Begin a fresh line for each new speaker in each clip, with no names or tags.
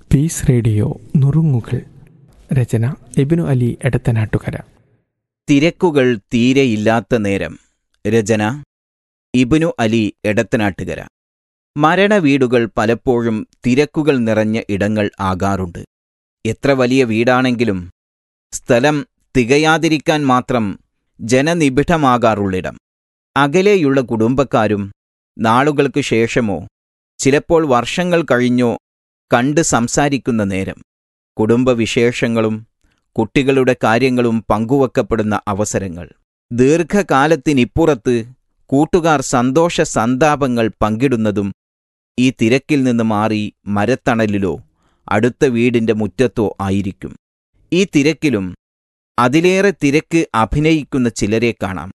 Piece radio നുറുങ്ങുകൾ. രചന ഇബ്നു അലി എടത്തനാട്ടുകര.
തിരക്കുകൾ തീരെയില്ലാത്ത നേരം. രചന ഇബ്നു അലി എടത്തനാട്ടുകര. മരണവീടുകൾ പലപ്പോഴും തിരക്കുകൾ നിറഞ്ഞ ഇടങ്ങൾ ആകാറുണ്ട്. എത്ര വലിയ വീടാണെങ്കിലും സ്ഥലം തികയാതിരിക്കാൻ മാത്രം ജനനിബിഡമാകാറുള്ളിടം. അകലെയുള്ള കുടുംബക്കാരും നാളുകൾക്ക് ശേഷമോ ചിലപ്പോൾ വർഷങ്ങൾ കഴിഞ്ഞോ കണ്ട് സംസാരിക്കുന്ന നേരം. കുടുംബവിശേഷങ്ങളും കുട്ടികളുടെ കാര്യങ്ങളും പങ്കുവെക്കപ്പെടുന്ന അവസരങ്ങൾ. ദീർഘകാലത്തിനിപ്പുറത്ത് കൂട്ടുകാർ സന്തോഷ സന്താപങ്ങൾ പങ്കിടുന്നതും ഈ തിരക്കിൽ നിന്ന് മാറി മരത്തണലിലോ അടുത്ത വീടിൻ്റെ മുറ്റത്തോ ആയിരിക്കും. ഈ തിരക്കിലും അതിലേറെ തിരക്ക് അഭിനയിക്കുന്ന ചിലരെ കാണാം.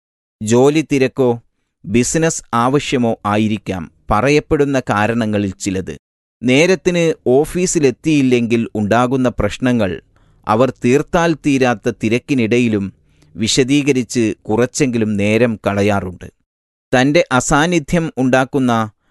ജോലി തിരക്കോ ബിസിനസ് ആവശ്യമോ ആയിരിക്കാം പറയപ്പെടുന്ന കാരണങ്ങളിൽ ചിലത്. നേരത്തിന് ഓഫീസിലെത്തിയില്ലെങ്കിൽ ഉണ്ടാകുന്ന പ്രശ്നങ്ങൾ അവർ തീർത്താൽ തീരാത്ത തിരക്കിനിടയിലും വിശദീകരിച്ച് കുറച്ചെങ്കിലും നേരം കളയാറുണ്ട്. തൻ്റെ അസാന്നിധ്യം ഉണ്ടാക്കുന്ന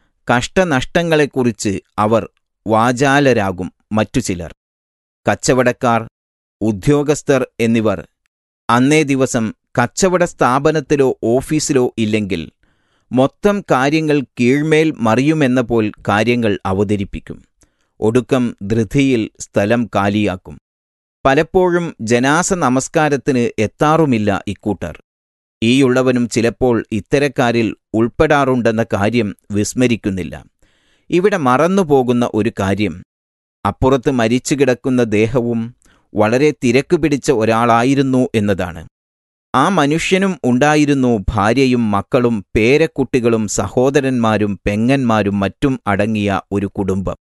കഷ്ടനഷ്ടങ്ങളെക്കുറിച്ച് അവർ വാചാലരാകും. മറ്റു ചിലർ, കച്ചവടക്കാർ, ഉദ്യോഗസ്ഥർ എന്നിവർ അന്നേ ദിവസം കച്ചവട സ്ഥാപനത്തിലോ ഓഫീസിലോ ഇല്ലെങ്കിൽ മൊത്തം കാര്യങ്ങൾ കീഴ്മേൽ മറിയുമെന്ന പോൽ കാര്യങ്ങൾ അവതരിപ്പിക്കും. ഒടുക്കം ധൃതിയിൽ സ്ഥലം കാലിയാക്കും. പലപ്പോഴും ജനാസ നമസ്കാരത്തിന് എത്താറുമില്ല ഇക്കൂട്ടർ. ഈയുള്ളവനും ചിലപ്പോൾ ഇത്തരക്കാരിൽ ഉൾപ്പെടാറുണ്ടെന്ന കാര്യം വിസ്മരിക്കുന്നില്ല. ഇവിടെ മറന്നുപോകുന്ന ഒരു കാര്യം, അപ്പുറത്ത് മരിച്ചു കിടക്കുന്ന ദേഹവും വളരെ തിരക്ക് പിടിച്ച ഒരാളായിരുന്നു എന്നതാണ്. ആ മനുഷ്യനും ഉണ്ടായിരുന്നു ഭാര്യയും മക്കളും പേരക്കുട്ടികളും സഹോദരന്മാരും പെങ്ങന്മാരും മറ്റും അടങ്ങിയ ഒരു കുടുംബം.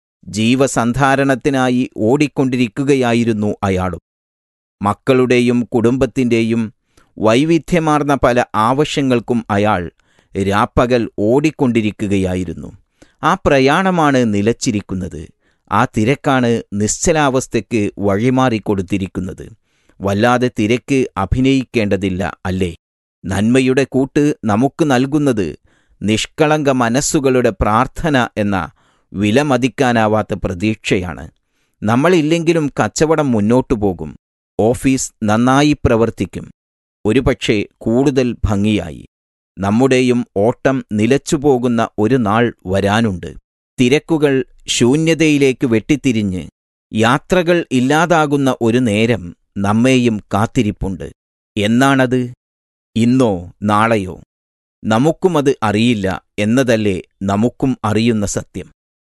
ജീവസന്ധാരണത്തിനായി ഓടിക്കൊണ്ടിരിക്കുകയായിരുന്നു അയാളും. മക്കളുടെയും കുടുംബത്തിൻ്റെയും വൈവിധ്യമാർന്ന പല ആവശ്യങ്ങൾക്കും അയാൾ രാപ്പകൽ ഓടിക്കൊണ്ടിരിക്കുകയായിരുന്നു. ആ പ്രയാണമാണ് നിലച്ചിരിക്കുന്നത്. ആ തിരക്കാണ് നിശ്ചലാവസ്ഥയ്ക്ക് വഴിമാറിക്കൊടുത്തിരിക്കുന്നത്. വല്ലാതെ തിരക്ക് അഭിനയിക്കേണ്ടതില്ല, അല്ലേ? നന്മയുടെ കൂട്ട് നമുക്ക് നൽകുന്നത് നിഷ്കളങ്ക മനസ്സുകളുടെ പ്രാർത്ഥന എന്ന വിലമതിക്കാനാവാത്ത പ്രതീക്ഷയാണ്. നമ്മളില്ലെങ്കിലും കച്ചവടം മുന്നോട്ടു പോകും. ഓഫീസ് നന്നായി പ്രവർത്തിക്കും, ഒരുപക്ഷെ കൂടുതൽ ഭംഗിയായി. നമ്മുടെയും ഓട്ടം നിലച്ചുപോകുന്ന ഒരു നാൾ വരാനുണ്ട്. തിരക്കുകൾ ശൂന്യതയിലേക്ക് വെട്ടിത്തിരിഞ്ഞ് യാത്രകൾ ഇല്ലാതാകുന്ന ഒരു നേരം നമ്മെയും കാത്തിരിപ്പുണ്ട്. എന്നാണത്? ഇന്നോ നാളെയോ? നമുക്കുമത് അറിയില്ല എന്നതല്ലേ നമുക്കും അറിയുന്ന സത്യം.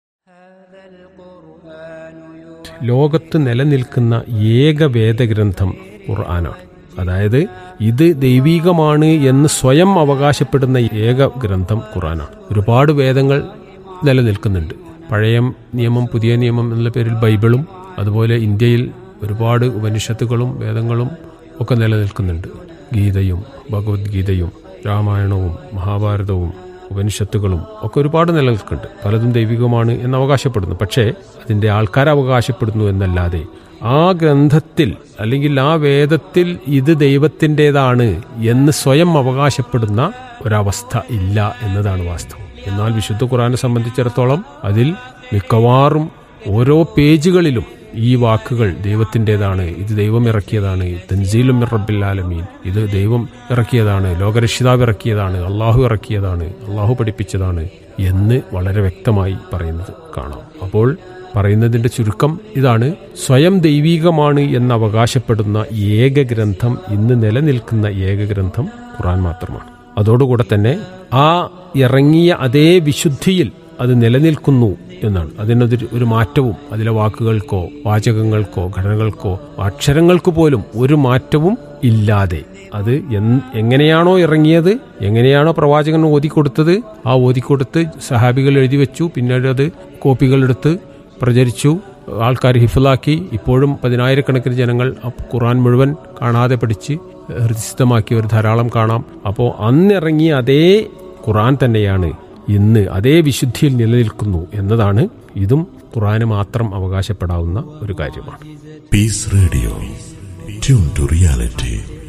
ലോകത്ത് നിലനിൽക്കുന്ന ഏക വേദഗ്രന്ഥം ഖുർആനാണ്. അതായത് ഇത് ദൈവീകമാണ് എന്ന് സ്വയം അവകാശപ്പെടുന്ന ഏക ഗ്രന്ഥം ഖുർആനാണ്. ഒരുപാട് വേദങ്ങൾ നിലനിൽക്കുന്നുണ്ട്. പഴയ നിയമം, പുതിയ നിയമം എന്നുള്ള പേരിൽ ബൈബിളും, അതുപോലെ ഇന്ത്യയിൽ ഒരുപാട് ഉപനിഷത്തുകളും വേദങ്ങളും ഒക്കെ നിലനിൽക്കുന്നുണ്ട്. ഗീതയും ഭഗവത്ഗീതയും രാമായണവും മഹാഭാരതവും ഉപനിഷത്തുകളും ഒക്കെ ഒരുപാട് നിലനിൽക്കുന്നുണ്ട്. പലതും ദൈവികമാണ് എന്ന് അവകാശപ്പെടുന്നു. പക്ഷേ അതിൻ്റെ ആൾക്കാർ അവകാശപ്പെടുന്നു എന്നല്ലാതെ ആ ഗ്രന്ഥത്തിൽ അല്ലെങ്കിൽ ആ വേദത്തിൽ ഇത് ദൈവത്തിൻ്റെതാണ് എന്ന് സ്വയം അവകാശപ്പെടുന്ന ഒരവസ്ഥ ഇല്ല എന്നതാണ് വാസ്തവം. എന്നാൽ വിശുദ്ധ ഖുർആനെ സംബന്ധിച്ചിടത്തോളം അതിൽ മിക്കവാറും ഓരോ പേജുകളിലും ഈ വാക്കുകൾ ദൈവത്തിൻ്റെതാണ്, ഇത് ദൈവം ഇറക്കിയതാണ്, തൻസീലും മിർ റബ്ബിൽ ആലമീൻ, ഇത് ദൈവം ഇറക്കിയതാണ്, ലോകരക്ഷിതാവ് ഇറക്കിയതാണ്, അള്ളാഹു ഇറക്കിയതാണ്, അള്ളാഹു പഠിപ്പിച്ചതാണ് എന്ന് വളരെ വ്യക്തമായി പറയുന്നത് കാണാം. അപ്പോൾ പറയുന്നതിൻ്റെ ചുരുക്കം ഇതാണ്: സ്വയം ദൈവീകമാണ് എന്ന് അവകാശപ്പെടുന്ന ഏക ഗ്രന്ഥം, ഇന്ന് നിലനിൽക്കുന്ന ഏക ഗ്രന്ഥം ഖുർആൻ മാത്രമാണ്. അതോടുകൂടെ തന്നെ ആ ഇറങ്ങിയ അതേ വിശുദ്ധിയിൽ അത് നിലനിൽക്കുന്നു എന്നാണ്. അതിനൊരു മാറ്റവും അതിലെ വാക്കുകൾക്കോ വാചകങ്ങൾക്കോ ഘടനകൾക്കോ അക്ഷരങ്ങൾക്ക് പോലും ഒരു മാറ്റവും ഇല്ലാതെ അത് എങ്ങനെയാണോ ഇറങ്ങിയത്, എങ്ങനെയാണോ പ്രവാചകൻ ഓതിക്കൊടുത്തത്, ആ ഓതിക്കൊടുത്ത് സഹാബികൾ എഴുതി വെച്ചു, പിന്നീട് അത് കോപ്പികളെടുത്ത് പ്രചരിച്ചു, ആൾക്കാർ ഹിഫ്ലാക്കി. ഇപ്പോഴും 10,000-കണക്കിന് ജനങ്ങൾ ഖുർആൻ മുഴുവൻ കാണാതെ പഠിച്ച് ഹൃദയസ്ഥമാക്കിയവർ ധാരാളം കാണാം. അപ്പോൾ അന്നിറങ്ങിയ അതേ ഖുർആൻ തന്നെയാണ് ഇന്ന് അതേ വിശുദ്ധിയിൽ നിലനിൽക്കുന്നു എന്നതാണ്. ഇതും ഖുർആന് മാത്രം അവകാശപ്പെടാവുന്ന ഒരു കാര്യമാണ്.
Piece radio, tune to reality.